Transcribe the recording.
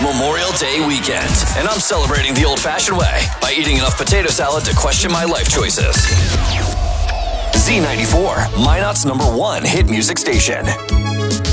Memorial Day weekend, and I'm celebrating the old-fashioned way by eating enough potato salad to question my life choices. Z94, Minot's #1 hit music station.